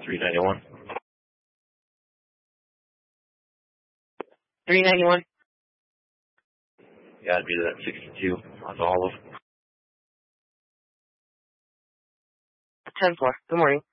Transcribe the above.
391. 391. Gotta be that 62 on Olive. 10-4. Good morning.